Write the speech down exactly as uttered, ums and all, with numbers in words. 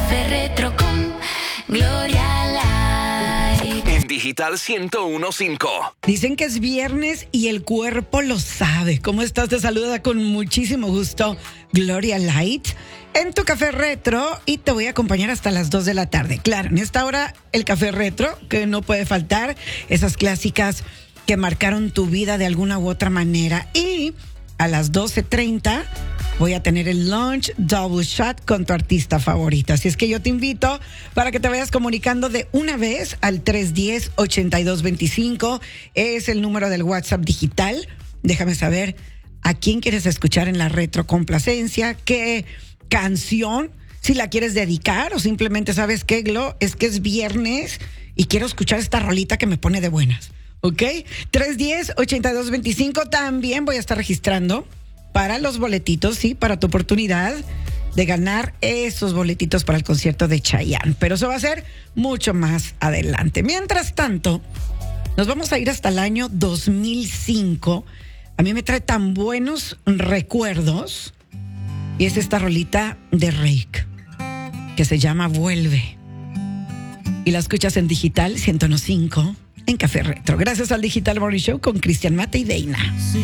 Café Retro con Gloria Light. En Digital ciento uno punto cinco. Dicen que es viernes y el cuerpo lo sabe. ¿Cómo estás? Te saluda con muchísimo gusto Gloria Light en tu Café Retro y te voy a acompañar hasta las dos de la tarde. Claro, en esta hora el Café Retro, que no puede faltar, esas clásicas que marcaron tu vida de alguna u otra manera. Y a las doce treinta voy a tener el Lunch Double Shot con tu artista favorita. Así es que yo te invito para que te vayas comunicando de una vez al tres uno cero, ocho dos dos cinco. Es el número del WhatsApp digital. Déjame saber a quién quieres escuchar en la retrocomplacencia, qué canción, si la quieres dedicar o simplemente sabes qué, Glo, es que es viernes y quiero escuchar esta rolita que me pone de buenas. ¿Ok? tres uno cero, ocho dos dos cinco. También voy a estar registrando para los boletitos, sí, para tu oportunidad de ganar esos boletitos para el concierto de Chayanne. Pero eso va a ser mucho más adelante. Mientras tanto, nos vamos a ir hasta el año dos mil cinco. A mí me trae tan buenos recuerdos. Y es esta rolita de Rake, que se llama Vuelve. Y la escuchas en Digital ciento uno punto cinco en Café Retro. Gracias al Digital Morning Show con Cristian Mate y Deina.